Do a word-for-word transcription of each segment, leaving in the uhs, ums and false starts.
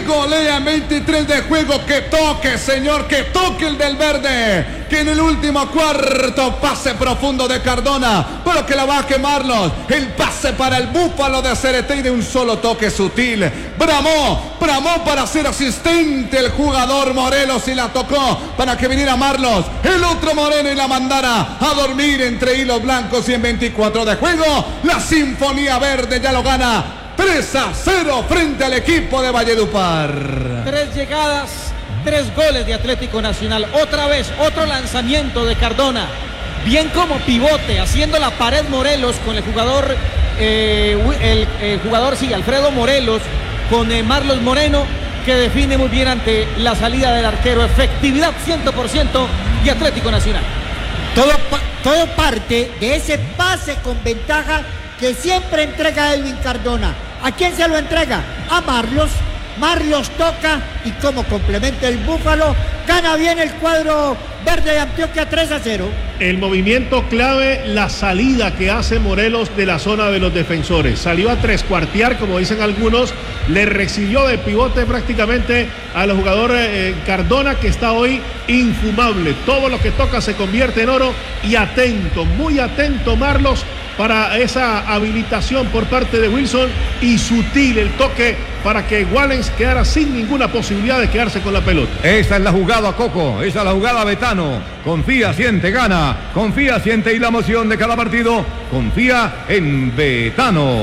golea en veintitrés de juego. Que toque, señor, que toque el del verde. Que en el último cuarto, pase profundo de Cardona, pero que la va a quemarlos. El pase para el Búfalo de Cereté de un solo toque sutil. Bramó, bramó para ser asistente el jugador Morelos y la tocó para que viniera Marlos, el otro Moreno, y la mandara a dormir entre hilos blancos. Y en veinticuatro de juego, la Sinfonía Verde ya lo gana tres a cero frente al equipo de Valledupar. Tres llegadas, tres goles de Atlético Nacional. Otra vez, otro lanzamiento de Cardona. Bien como pivote, haciendo la pared Morelos con el jugador, eh, el, el jugador, sí, Alfredo Morelos, con eh, Marlos Moreno, que define muy bien ante la salida del arquero. Efectividad cien por ciento y Atlético Nacional. Todo, todo parte de ese pase con ventaja que siempre entrega Edwin Cardona. ¿A quién se lo entrega? A Marlos. Marlos toca y como complementa el Búfalo, gana bien el cuadro verde de Antioquia tres a cero. El movimiento clave, la salida que hace Morelos de la zona de los defensores. Salió a trescuartear, como dicen algunos, le recibió de pivote prácticamente al jugador eh, Cardona, que está hoy infumable. Todo lo que toca se convierte en oro, y atento, muy atento Marlos para esa habilitación por parte de Wilson, y sutil el toque para que Wallens quedara sin ninguna posibilidad de quedarse con la pelota. Esa es la jugada, Coco, esa es la jugada, Betano. Confía, siente, gana. Confía, siente, y la emoción de cada partido. Confía en Betano.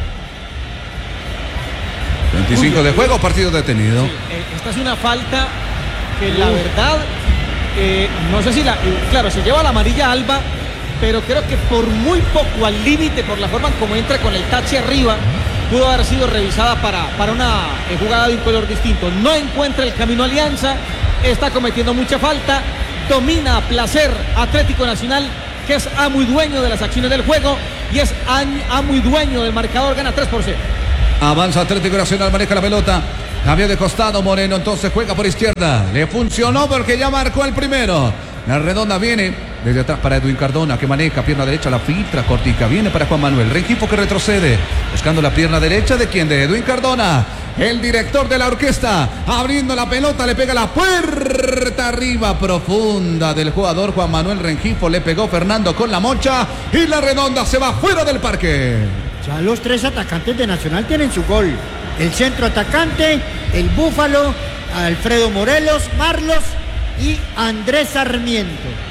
veinticinco de juego, partido detenido. Sí, eh, esta es una falta que la verdad, eh, no sé si la, eh, claro, se lleva la amarilla Alba, pero creo que por muy poco al límite, por la forma como entra con el tache arriba, pudo haber sido revisada para, para una eh, jugada de un color distinto. No encuentra el camino Alianza, está cometiendo mucha falta, domina a placer Atlético Nacional, que es amo y dueño de las acciones del juego, y es amo y dueño del marcador, gana tres por cero. Avanza Atlético Nacional, maneja la pelota, cambia de costado Moreno, entonces juega por izquierda. Le funcionó porque ya marcó el primero. La redonda viene desde atrás para Edwin Cardona, que maneja pierna derecha, la filtra, cortica, viene para Juan Manuel Rengifo, que retrocede, buscando la pierna derecha de quien, de Edwin Cardona, el director de la orquesta, abriendo la pelota, le pega la puerta arriba profunda del jugador Juan Manuel Rengifo, le pegó Fernando con la mocha, y la redonda se va fuera del parque. Ya los tres atacantes de Nacional tienen su gol. El centro atacante, el Búfalo, Alfredo Morelos, Marlos y Andrés Sarmiento.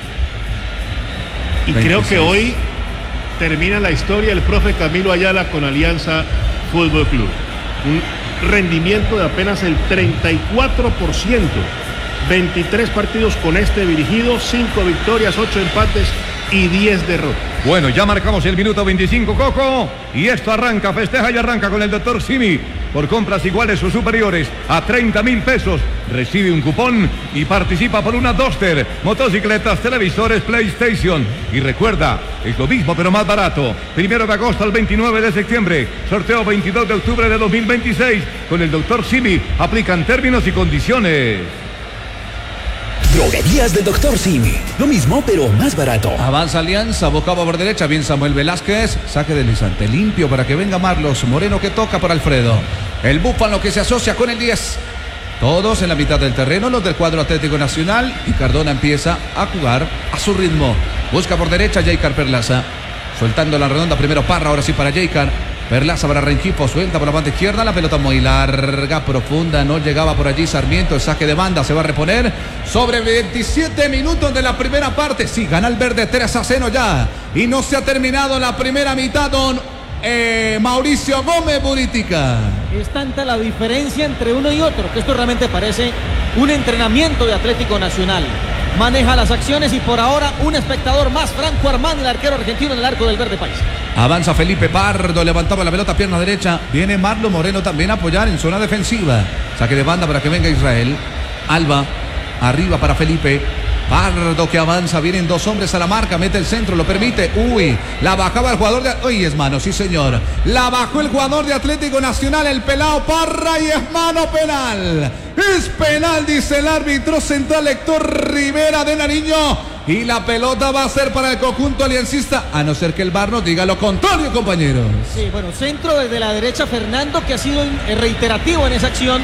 Y creo que hoy termina la historia el profe Camilo Ayala con Alianza Fútbol Club. Un rendimiento de apenas el treinta y cuatro por ciento. veintitrés partidos con este dirigido, cinco victorias, ocho empates y diez derrotas. Bueno, ya marcamos el minuto veinticinco, Coco, y esto arranca, festeja y arranca con el doctor Simi. Por compras iguales o superiores a treinta mil pesos, recibe un cupón y participa por una Duster, motocicletas, televisores, PlayStation. Y recuerda, es lo mismo pero más barato. Primero de agosto al veintinueve de septiembre, sorteo veintidós de octubre de dos mil veintiséis. Con el doctor Simi, aplican términos y condiciones. Droguerías del doctor Simi. Lo mismo, pero más barato. Avanza Alianza, bocaba por derecha, bien Samuel Velázquez, saque deslizante, limpio para que venga Marlos Moreno, que toca por Alfredo. El Búfalo que se asocia con el diez. Todos en la mitad del terreno, los del cuadro Atlético Nacional, y Cardona empieza a jugar a su ritmo. Busca por derecha Jaycar Perlaza, soltando la redonda, primero Parra, ahora sí para Jaycar. Perlaza para Rengifo, suelta por la banda izquierda, la pelota muy larga, profunda, no llegaba por allí Sarmiento, el saque de banda se va a reponer sobre veintisiete minutos de la primera parte. Sí, gana el verde tres a cero ya, y no se ha terminado la primera mitad, don eh, Mauricio Gómez Buritica. Es tanta la diferencia entre uno y otro, que esto realmente parece un entrenamiento de Atlético Nacional. Maneja las acciones y por ahora un espectador más, Franco Armán, el arquero argentino en el arco del verde país. Avanza Felipe Pardo, levantaba la pelota, pierna derecha. Viene Marlo Moreno también a apoyar en zona defensiva. Saque de banda para que venga Israel. Alba, arriba para Felipe. Pardo que avanza, vienen dos hombres a la marca, mete el centro, lo permite. Uy, la bajaba el jugador de... Uy, es mano, sí señor. La bajó el jugador de Atlético Nacional, el pelado Parra, y es mano penal. Es penal, dice el árbitro central Héctor Rivera de Nariño. Y la pelota va a ser para el conjunto aliancista, a no ser que el V A R nos diga lo contrario, compañeros. Sí, bueno, centro desde la derecha Fernando, que ha sido reiterativo en esa acción.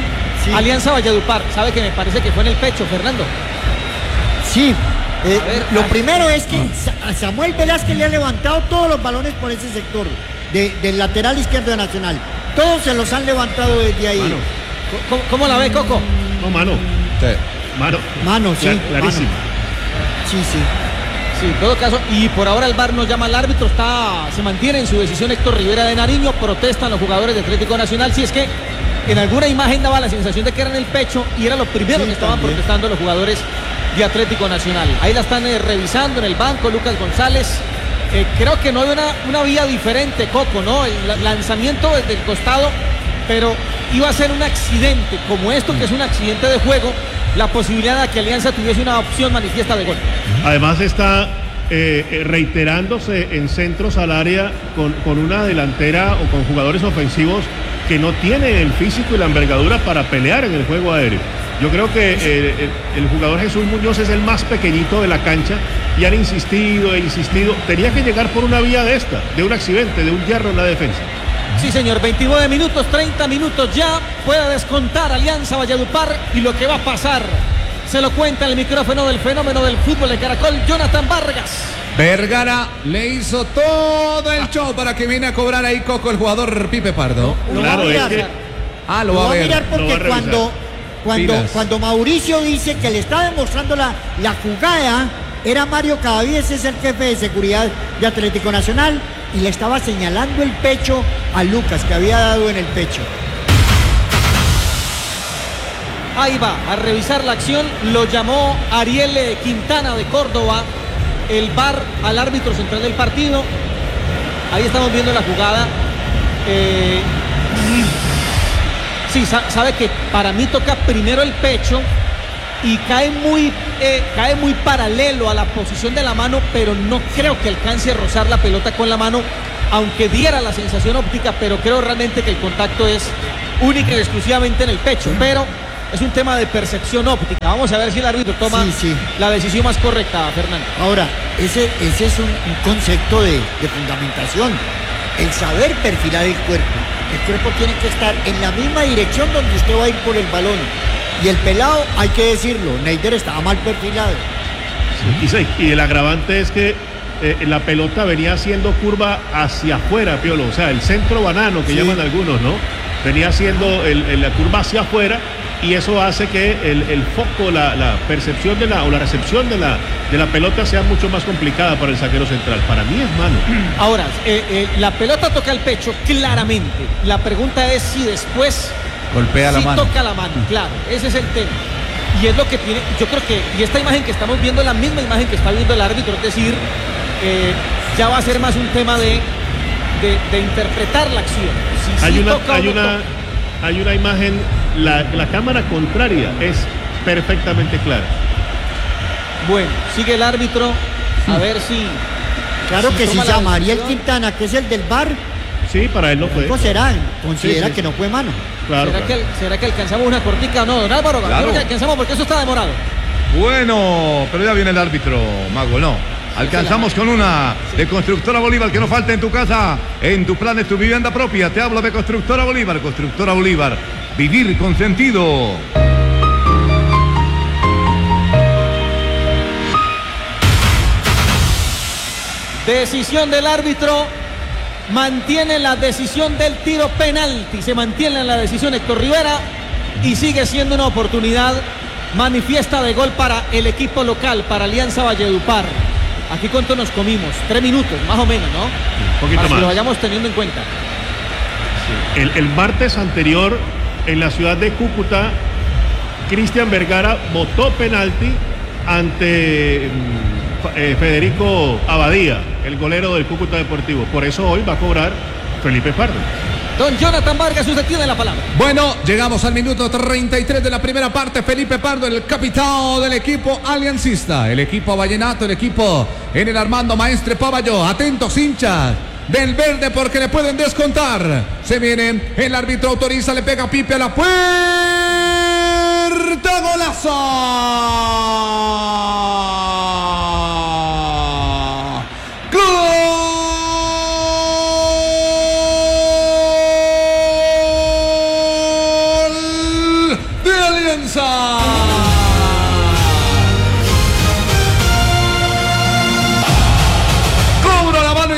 Sí. Alianza Valledupar, sabe que me parece que fue en el pecho, Fernando. Sí, eh, A ver, lo a- primero es que Sa- a Samuel Velázquez le ha levantado todos los balones por ese sector de- del lateral izquierdo de Nacional. Todos se los han levantado desde ahí. Mano. ¿Cómo, cómo la ve, Coco? No, mano. Sí. Mano. Mano, sí, Cla- clarísimo. mano. Sí, sí. Sí, en todo caso, y por ahora el V A R no llama al árbitro, está, se mantiene en su decisión Héctor Rivera de Nariño, protestan los jugadores de Atlético Nacional, si es que en alguna imagen daba la sensación de que era en el pecho y era lo primero Sí, que estaban también. protestando los jugadores de Atlético Nacional. Ahí la están eh, revisando en el banco, Lucas González. Eh, creo que no hay una, una vía diferente, Coco, ¿no? El la- lanzamiento desde el costado, pero iba a ser un accidente como esto, que es un accidente de juego, la posibilidad de que Alianza tuviese una opción manifiesta de gol. Además está eh, eh, reiterándose en centros al área con, con una delantera o con jugadores ofensivos que no tienen el físico y la envergadura para pelear en el juego aéreo. Yo creo que eh, el, el jugador Jesús Muñoz es el más pequeñito de la cancha y han insistido e insistido. Tenía que llegar por una vía de esta, de un accidente, de un hierro en la defensa. Sí, señor, veintinueve minutos, treinta minutos ya. Puede descontar Alianza Valledupar y lo que va a pasar se lo cuenta el micrófono del fenómeno del fútbol de Caracol, Jonathan Vargas. Vergara le hizo todo el show para que viene a cobrar ahí Coco el jugador Pipe Pardo. Lo Claro, va a es mirar. que- Ah, lo Lo va a va a mirar ver. Lo va a porque revisar. cuando, cuando, Pilas. cuando Mauricio dice que le está demostrando la, la jugada, era Mario Cadavíes, es el jefe de seguridad de Atlético Nacional, y le estaba señalando el pecho a Lucas, que había dado en el pecho. Ahí va, a revisar la acción, lo llamó Ariel Quintana de Córdoba, el V A R al árbitro central del partido. Ahí estamos viendo la jugada. Eh, sí, sa- sabe que para mí toca primero el pecho y cae muy, eh, cae muy paralelo a la posición de la mano, pero no creo que alcance a rozar la pelota con la mano, aunque diera la sensación óptica, pero creo realmente que el contacto es única y exclusivamente en el pecho, pero es un tema de percepción óptica. Vamos a ver si el árbitro toma Sí, sí. la decisión más correcta, Fernando. Ahora, ese, ese es un, un concepto de, de fundamentación, el saber perfilar el cuerpo. El cuerpo tiene que estar en la misma dirección donde usted va a ir por el balón. Y el pelado, hay que decirlo, Neider estaba mal perfilado. Y, sí, y el agravante es que eh, la pelota venía haciendo curva hacia afuera, Piolo. O sea, el centro banano que Sí. llaman algunos, ¿no? Venía haciendo el- el- la curva hacia afuera y eso hace que el, el foco, la, la percepción de la, o la recepción de la, de la pelota sea mucho más complicada para el saquero central. Para mí es mano. Ahora, eh, eh, la pelota toca el pecho claramente. La pregunta es si después Golpea la sí mano. toca la mano, claro, ese es el tema. Y es lo que tiene, yo creo que, y esta imagen que estamos viendo es la misma imagen que está viendo el árbitro, es decir, eh, ya va a ser más un tema de, de, de interpretar la acción. Si Hay sí una, toca o hay no una, toca. hay una imagen, la, la cámara contraria es perfectamente clara. Bueno, sigue el árbitro, a ver si... Claro si que si toma la llama a Ariel decisión. Quintana, que es el del V A R, Sí, para él no fue. algo será, considera Sí, sí. que no fue mano. Claro, ¿Será, claro. Que, ¿Será que alcanzamos una cortica o no, don Álvaro? Claro. Creo que alcanzamos porque eso está demorado. Bueno, pero ya viene el árbitro, Mago, no. Alcanzamos con una de Constructora Bolívar, que no falta en tu casa, en tu plan, en tu vivienda propia. Te hablo de Constructora Bolívar, Constructora Bolívar. Vivir con sentido. Decisión del árbitro, mantiene la decisión del tiro penalti, se mantiene la decisión Héctor Rivera y sigue siendo una oportunidad manifiesta de gol para el equipo local, para Alianza Valledupar. Aquí cuánto nos comimos, tres minutos más o menos, ¿no? Un poquito para que más. lo vayamos teniendo en cuenta. El, el martes anterior, en la ciudad de Cúcuta, Cristian Vergara votó penalti ante mm, eh, Federico Abadía, el golero del Cúcuta Deportivo. Por eso hoy va a cobrar Felipe Pardo. Don Jonathan Vargas, usted tiene la palabra. Bueno, llegamos al minuto treinta y tres de la primera parte. Felipe Pardo, el capitán del equipo aliancista, el equipo vallenato, el equipo en el Armando Maestre Pavayo. Atentos, hinchas del verde, porque le pueden descontar. Se viene, el árbitro autoriza, le pega Pipe a la puerta. ¡Golazo! ¡Gol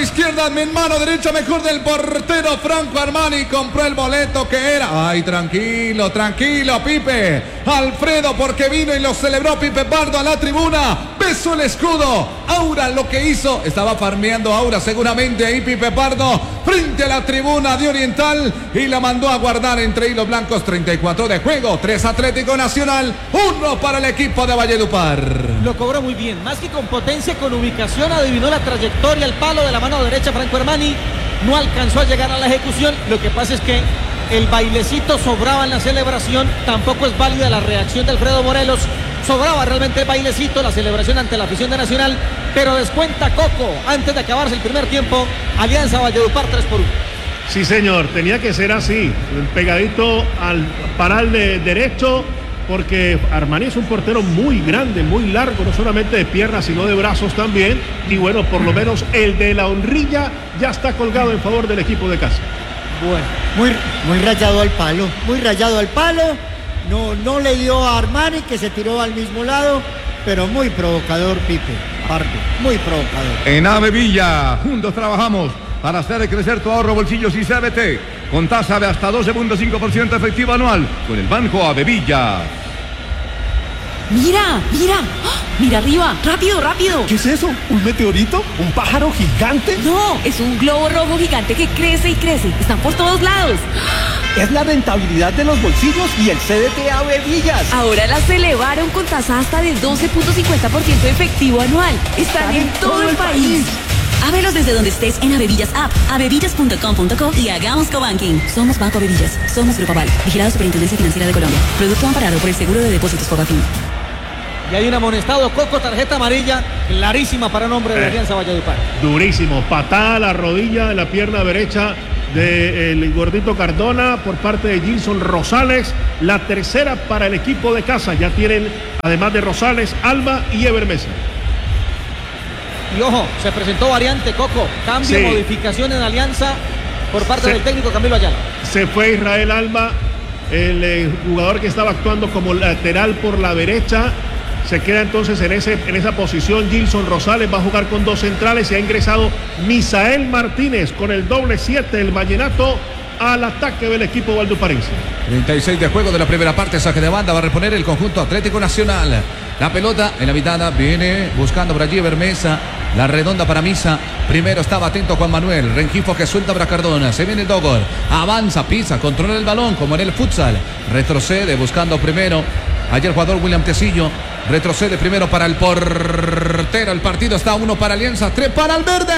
izquierda, en mano derecha, mejor del portero Franco Armani. Compró el boleto que era. Ay, tranquilo, tranquilo, Pipe. Alfredo, porque vino y lo celebró Pipe Pardo a la tribuna. Besó el escudo. Aura lo que hizo. Estaba farmeando Aura seguramente ahí Pipe Pardo frente a la tribuna de Oriental y la mandó a guardar entre hilos blancos. Treinta y cuatro de juego. tres Atlético Nacional. uno para el equipo de Valledupar. Lo cobró muy bien. Más que con potencia, con ubicación, adivinó la trayectoria, el palo de la mano derecha Franco Armani. No alcanzó a llegar a la ejecución. Lo que pasa es que el bailecito sobraba en la celebración. Tampoco es válida la reacción de Alfredo Morelos. Sobraba realmente el bailecito, la celebración ante la afición de Nacional. Pero descuenta Coco antes de acabarse el primer tiempo. Alianza Valledupar tres por uno. Sí, señor, tenía que ser así. Pegadito al paral de derecho. Porque Armani es un portero muy grande, muy largo, no solamente de piernas, sino de brazos también. Y bueno, por lo menos el de la honrilla ya está colgado en favor del equipo de casa. Bueno, muy, muy rayado al palo, muy rayado al palo. No, no le dio a Armani, que se tiró al mismo lado, pero muy provocador, Pipe Pardo, muy provocador. En Avevilla, juntos trabajamos para hacer crecer tu ahorro, bolsillos y C B T. Con tasa de hasta doce punto cinco por ciento efectivo anual con el Banco Avevilla. Mira, mira, ¡ah! Mira arriba, rápido, rápido. ¿Qué es eso? ¿Un meteorito? ¿Un pájaro gigante? No, es un globo rojo gigante que crece y crece. Están por todos lados. Es la rentabilidad de los bolsillos y el C D T Avevillas. Ahora las elevaron con tasa hasta del doce punto cincuenta por ciento efectivo anual. Están, Están en, en todo, todo el país. país. Ábrelos desde donde estés en Avevillas App, avevillas punto com punto co y hagamos cobanking. Somos Banco Avevillas. Somos Grupo Aval. Vigilado Superintendencia Financiera de Colombia. Producto amparado por el Seguro de Depósitos Fogafín. Y hay un amonestado, Coco, tarjeta amarilla, clarísima para nombre de la Alianza Valledupar. Durísimo, patada a la rodilla de la pierna derecha del gordito Cardona por parte de Gilson Rosales. La tercera para el equipo de casa. Ya tienen, además de Rosales, Alba y Ever Mesa. Y ojo, se presentó variante, Coco. Cambio, sí. Modificación en Alianza por parte se, del técnico Camilo Ayala. Se fue Israel Alba, el eh, jugador que estaba actuando como lateral por la derecha. Se queda entonces en, ese, en esa posición Gilson Rosales, va a jugar con dos centrales y ha ingresado Misael Martínez con el doble siete, el vallenato, al ataque del equipo valduparense. treinta y seis de juego de la primera parte, saque de banda, va a reponer el conjunto Atlético Nacional. La pelota en la mitad viene buscando por allí Bermesa, la redonda para Misa. Primero estaba atento Juan Manuel, Rengifo que suelta para Cardona, se viene el Dogor, avanza, pisa, controla el balón como en el futsal, retrocede buscando primero. Ayer jugador William Tecillo retrocede primero para el portero. El partido está uno para Alianza, tres para el verde.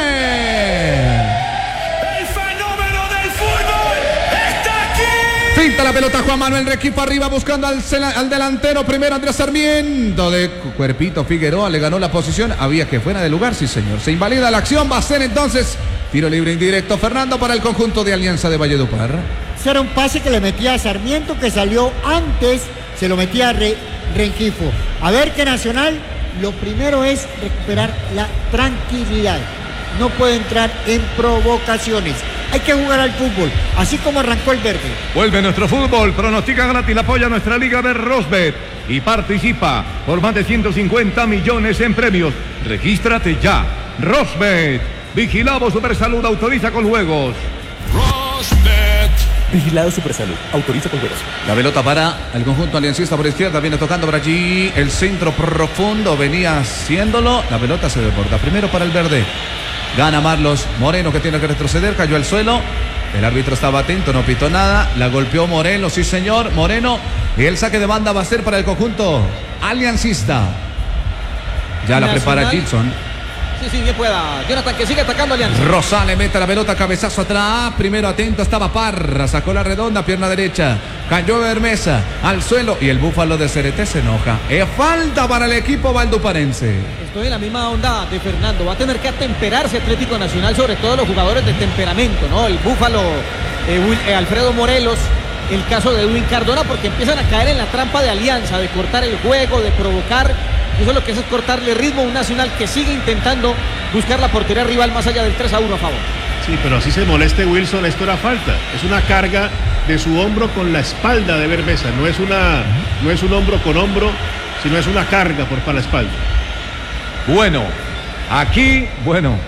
El fenómeno del fútbol está aquí. Finta la pelota Juan Manuel, Requipo arriba buscando al, al delantero. Primero Andrés Sarmiento de cuerpito Figueroa le ganó la posición. Había que fuera de lugar, sí señor. Se invalida la acción, va a ser entonces tiro libre indirecto, Fernando, para el conjunto de Alianza de Valledupar. Ese era un pase que le metía a Sarmiento, que salió antes. Se lo metía a Re, Rengifo. A ver que Nacional, lo primero es recuperar la tranquilidad. No puede entrar en provocaciones. Hay que jugar al fútbol, así como arrancó el verde. Vuelve nuestro fútbol, pronostica gratis, apoya nuestra liga de Rosbet y participa por más de ciento cincuenta millones en premios. Regístrate ya. Rosbet, vigilado Supersalud, autoriza con juegos. Rosbet. Vigilado Supersalud, autoriza con juegos. La pelota para el conjunto aliancista por izquierda, viene tocando por allí el centro profundo, venía haciéndolo, la pelota se desborda, primero para el verde, gana Marlos Moreno que tiene que retroceder, cayó al suelo, el árbitro estaba atento, no pitó nada, la golpeó Moreno, sí señor, Moreno, y el saque de banda va a ser para el conjunto aliancista. Ya la Nacional. Prepara Gilson. Sí, sí, bien pueda. Jonathan que sigue atacando Alianza. Rosales mete la pelota, cabezazo atrás. Primero atento estaba Parra. Sacó la redonda, pierna derecha. Cayó Bermesa al suelo. Y el búfalo de C R T se enoja. Es falta para el equipo valduparense. Estoy en la misma onda de Fernando. Va a tener que atemperarse Atlético Nacional, sobre todo los jugadores de temperamento, ¿no? El búfalo eh, Will, eh, Alfredo Morelos. El caso de Edwin Cardona, porque empiezan a caer en la trampa de Alianza, de cortar el juego, de provocar. Eso es lo que hace, es cortarle ritmo a un Nacional que sigue intentando buscar la portería rival más allá del tres a uno a favor. Sí, pero así se moleste Wilson, esto era falta. Es una carga de su hombro con la espalda de Bermesa. No es una, no es un hombro con hombro, sino es una carga por para la espalda. Bueno, aquí, bueno,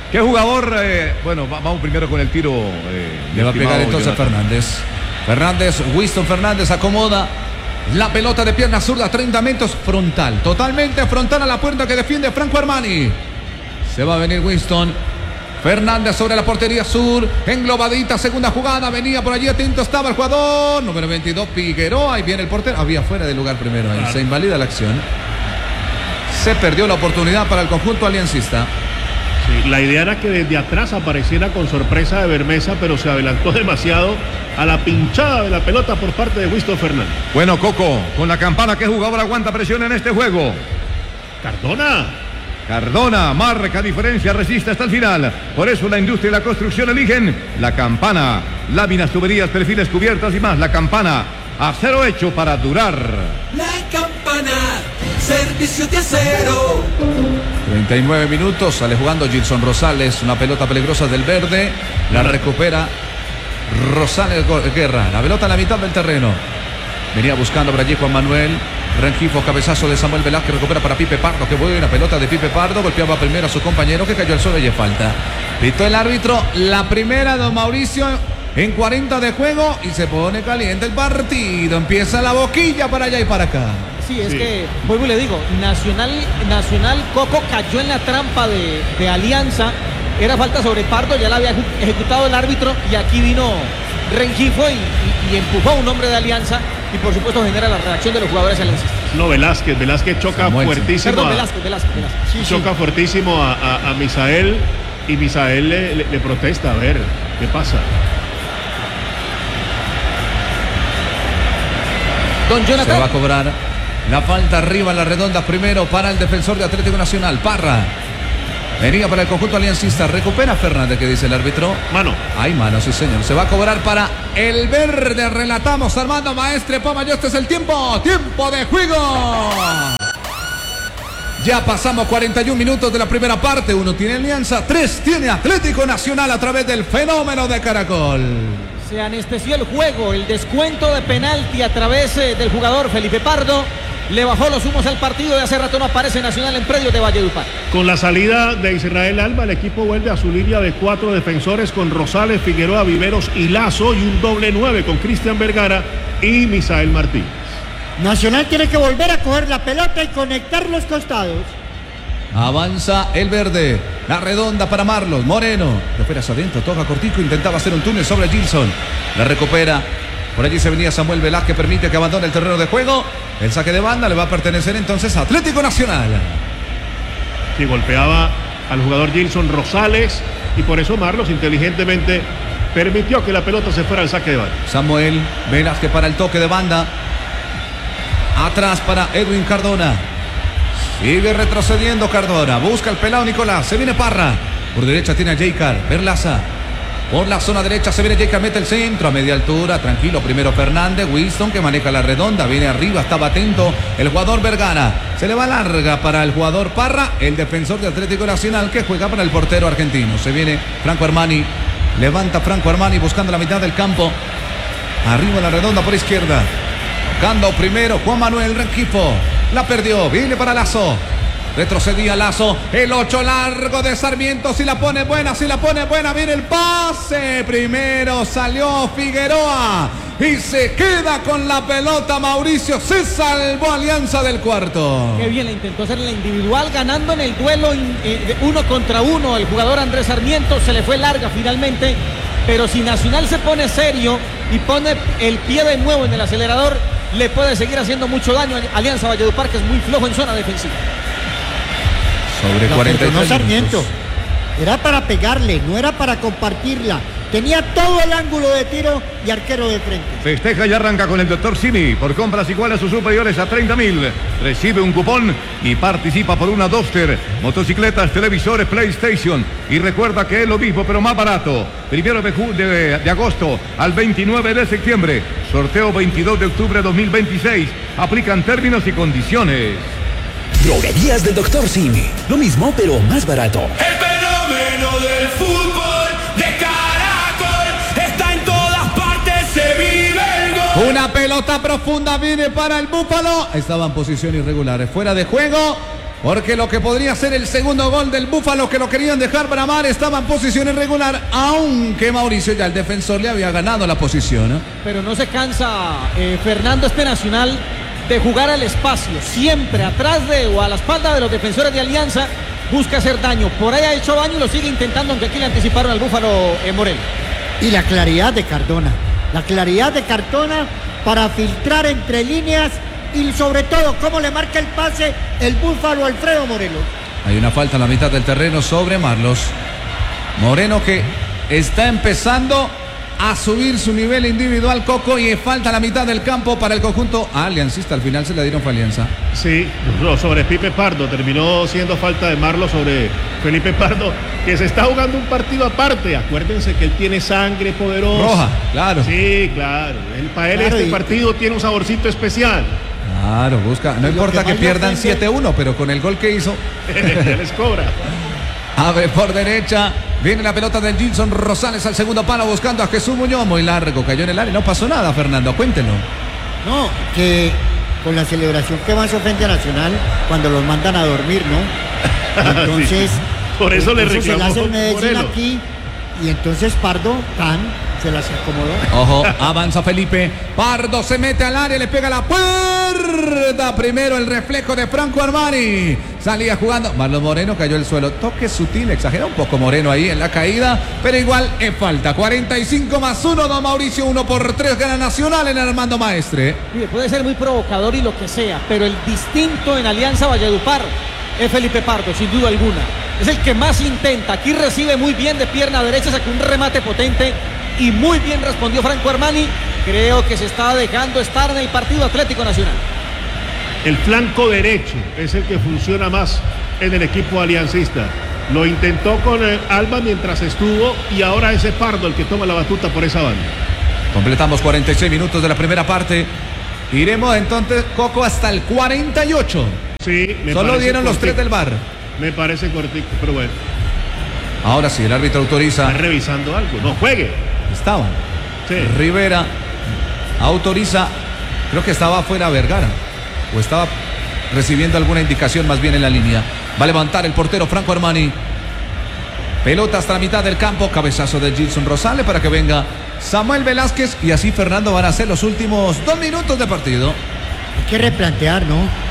¿Qué jugador? Eh, bueno, va- vamos primero con el tiro. Eh, Le va a pegar estimado entonces Jonathan. Fernández. Fernández, Winston Fernández acomoda la pelota de pierna zurda, treinta metros frontal. Totalmente frontal a la puerta que defiende Franco Armani. Se va a venir Winston Fernández sobre la portería sur. Englobadita, segunda jugada. Venía por allí, atento estaba el jugador. Número veintidós, Figueroa. Ahí viene el portero. Había fuera de lugar primero. Ahí Claro. se invalida la acción. Se perdió la oportunidad para el conjunto aliancista. Sí, la idea era que desde atrás apareciera con sorpresa de Bermesa, pero se adelantó demasiado a la pinchada de la pelota por parte de Winston Fernández. Bueno, Coco, con la campana, ¿qué jugador aguanta presión en este juego? Cardona. Cardona, marca diferencia, resiste hasta el final. Por eso la industria y la construcción eligen la campana. Láminas, tuberías, perfiles, cubiertas y más. La campana, acero hecho para durar. La campana, servicio de acero. treinta y nueve minutos, sale jugando Gilson Rosales, una pelota peligrosa del verde, la recupera Rosales Guerra, la pelota en la mitad del terreno. Venía buscando por allí Juan Manuel Rengifo, cabezazo de Samuel Velázquez, recupera para Pipe Pardo, que buena pelota de Pipe Pardo, golpeaba primero a su compañero que cayó al suelo y falta. Pitó el árbitro, la primera, don Mauricio, en cuarenta de juego y se pone caliente el partido, empieza la boquilla para allá y para acá. Sí, es Sí. que, vuelvo y le digo, Nacional, Nacional Coco cayó en la trampa de, de Alianza. Era falta sobre Pardo, ya la había eju- ejecutado el árbitro y aquí vino Rengifo y, y- y empujó a un hombre de Alianza y por supuesto genera la reacción de los jugadores aliancistas. No, Velázquez. Velázquez choca Samuel, sí. fuertísimo. Perdón, a- Velázquez, Velázquez, Velázquez. Sí, sí. choca fuertísimo a, a- a Misael y Misael le, le- le protesta. A ver, ¿qué pasa? Don Se Jonathan. va a cobrar la falta arriba en la redonda primero para el defensor de Atlético Nacional, Parra. Venía para el conjunto aliancista, recupera Fernández, que dice el árbitro. Mano. Hay mano, sí señor. Se va a cobrar para el verde. Relatamos, Armando Maestre Pomayo. Este es el tiempo. Tiempo de juego. Ya pasamos cuarenta y un minutos de la primera parte. Uno tiene Alianza, tres tiene Atlético Nacional a través del fenómeno de Caracol. Se anestesió el juego, el descuento de penalti a través eh, del jugador Felipe Pardo. Le bajó los humos al partido y hace rato no aparece Nacional en predio de Valledupar. Con la salida de Israel Alba, el equipo vuelve a su línea de cuatro defensores con Rosales, Figueroa, Viveros y Lazo y un doble nueve con Cristian Vergara y Misael Martínez. Nacional tiene que volver a coger la pelota y conectar los costados. Avanza el verde. La redonda para Marlos. Moreno. De fuera hacia adentro. Toca cortico. Intentaba hacer un túnel sobre Gilson. La recupera. Por allí se venía Samuel Velázquez. Permite que abandone el terreno de juego. El saque de banda le va a pertenecer entonces a Atlético Nacional. Que golpeaba al jugador Gilson Rosales y por eso Marlos inteligentemente permitió que la pelota se fuera al saque de banda. Samuel Velázquez para el toque de banda. Atrás para Edwin Cardona. Sigue retrocediendo Cardona. Busca el pelado Nicolás. Se viene Parra. Por derecha tiene a Jaycar. Perlaza. Por la zona derecha se viene Jaycar. Mete el centro a media altura. Tranquilo. Primero Fernández. Winston que maneja la redonda. Viene arriba. Estaba atento el jugador Vergara. Se le va larga para el jugador Parra. El defensor de Atlético Nacional que juega para el portero argentino. Se viene Franco Armani. Levanta Franco Armani buscando la mitad del campo. Arriba la redonda por izquierda. Tocando primero Juan Manuel Rengifo. La perdió. Viene para Lazo. Retrocedía Lazo. El ocho largo de Sarmiento. Si la pone buena, si la pone buena. Viene el pase. Primero salió Figueroa. Y se queda con la pelota Mauricio. Se salvó Alianza del cuarto. Qué bien, le intentó hacer la individual ganando en el duelo in- eh, de uno contra uno. El jugador Andrés Sarmiento se le fue larga finalmente. Pero si Nacional se pone serio y pone el pie de nuevo en el acelerador, le puede seguir haciendo mucho daño a Alianza Valledupar, que es muy flojo en zona defensiva. Sobre La cuarenta y perdonó tres Sarmiento. minutos. Era para pegarle, no era para compartirla. Tenía todo el ángulo de tiro y arquero de frente. Festeja y arranca con el doctor Simi. Por compras iguales o superiores a treinta mil. Recibe un cupón y participa por una Duster, motocicletas, televisores, PlayStation. Y recuerda que es lo mismo, pero más barato. Primero de, ju- de, de agosto al veintinueve de septiembre. Sorteo veintidós de octubre de dos mil veintiséis. Aplican términos y condiciones. Droguerías del doctor Simi. Lo mismo, pero más barato. El fenómeno del fútbol de Caracol está en todas partes, se vive el gol. Una pelota profunda viene para el Búfalo. Estaba en posición irregular. Fuera de juego. porque lo que podría ser el segundo gol del Búfalo, que lo querían dejar bramar, estaba en posición irregular, aunque Mauricio ya el defensor le había ganado la posición, ¿eh? Pero no se cansa eh, Fernando este Nacional de jugar al espacio, siempre atrás de o a la espalda de los defensores de Alianza, busca hacer daño. Por ahí ha hecho daño y lo sigue intentando, aunque aquí le anticiparon al Búfalo eh, Morel. Y la claridad de Cardona, la claridad de Cardona para filtrar entre líneas y sobre todo cómo le marca el pase el Búfalo Alfredo Morelos. Hay una falta en la mitad del terreno sobre Marlos Moreno, que está empezando a subir su nivel individual, Coco, y falta la mitad del campo para el conjunto aliancista. Al final se le dieron fue Alianza. Sí, sobre Pipe Pardo, terminó siendo falta de Marlos sobre Felipe Pardo, que se está jugando un partido aparte. Acuérdense que él tiene sangre poderosa. Roja, claro. Sí, claro. Él, para él Claro, este y- partido tiene un saborcito especial. Claro, busca. No Y lo importa que que más le pierdan ofende- siete uno, pero con el gol que hizo. Les cobra. Abre por derecha. Viene la pelota del Gilson Rosales al segundo palo buscando a Jesús Muñoz. Muy largo, cayó en el área. No pasó nada, Fernando. Cuéntenlo. No, que con la celebración que más ofende a Nacional cuando los mandan a dormir, ¿no? Entonces, Sí. Por eso le se la reclamó hace el Medellín Morelos. aquí y entonces Pardo, tan, se las acomodó. Ojo, avanza Felipe. Pardo se mete al área, le pega la puerta. Primero el reflejo de Franco Armani. Salía jugando. Marlos Moreno cayó al suelo. Toque sutil, exagera un poco Moreno ahí en la caída, pero igual es falta. cuarenta y cinco más uno, don Mauricio. uno por tres gana Nacional en Armando Maestre. Mire, puede ser muy provocador y lo que sea, pero el distinto en Alianza Valledupar es Felipe Pardo, sin duda alguna. Es el que más intenta. Aquí recibe muy bien de pierna derecha, sacó un remate potente y muy bien respondió Franco Armani. Creo que se está dejando estar en el partido Atlético Nacional. El flanco derecho es el que funciona más en el equipo aliancista. Lo intentó con eh, Alba mientras estuvo y ahora ese Pardo el que toma la batuta por esa banda. Completamos cuarenta y seis minutos de la primera parte. Iremos entonces, Coco, hasta el cuarenta y ocho. Sí, me Solo parece dieron los cortico. tres del bar. Me parece cortico, pero bueno. Ahora sí, el árbitro autoriza. Está revisando algo. No juegue. Estaban. Sí. Rivera autoriza. Creo que estaba afuera Vergara. O estaba recibiendo alguna indicación más bien en la línea. Va a levantar el portero Franco Armani. Pelota hasta la mitad del campo. Cabezazo de Gilson Rosales para que venga Samuel Velázquez. Y así, Fernando, van a ser los últimos dos minutos de partido. Hay que replantear, ¿no?